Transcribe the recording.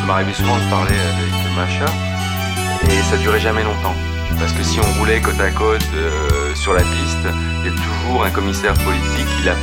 Ça m'arrivait souvent de parler avec Macha et ça durait jamais longtemps. Parce que si on roulait côte à côte sur la piste, il y a toujours un commissaire politique qui la